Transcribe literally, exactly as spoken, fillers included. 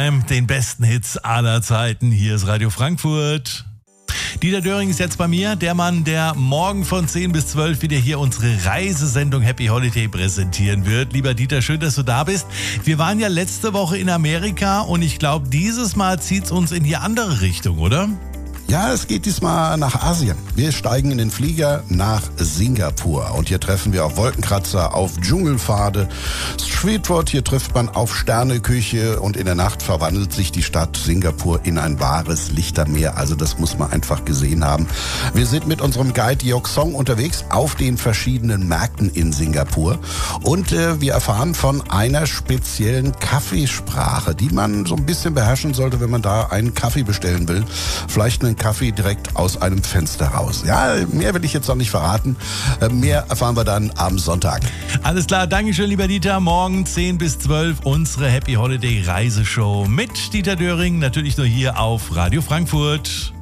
Den besten Hits aller Zeiten. Hier ist Radio Frankfurt. Dieter Döring ist jetzt bei mir, der Mann, der morgen von zehn bis zwölf wieder hier unsere Reisesendung Happy Holiday präsentieren wird. Lieber Dieter, schön, dass du da bist. Wir waren ja letzte Woche in Amerika und ich glaube, dieses Mal zieht es uns in die andere Richtung, oder? Ja, es geht diesmal nach Asien. Wir steigen in den Flieger nach Singapur und hier treffen wir auf Wolkenkratzer, auf Dschungelpfade, Streetfood, hier trifft man auf Sterneküche und in der Nacht verwandelt sich die Stadt Singapur in ein wahres Lichtermeer. Also das muss man einfach gesehen haben. Wir sind mit unserem Guide Yok Song unterwegs auf den verschiedenen Märkten in Singapur und äh, wir erfahren von einer speziellen Kaffeesprache, die man so ein bisschen beherrschen sollte, wenn man da einen Kaffee bestellen will. Vielleicht einen Kaffee direkt aus einem Fenster raus. Ja, mehr will ich jetzt noch nicht verraten. Mehr erfahren wir dann am Sonntag. Alles klar, Dankeschön, lieber Dieter. Morgen zehn bis zwölf unsere Happy Holiday Reiseshow mit Dieter Döring. Natürlich nur hier auf Radio Frankfurt.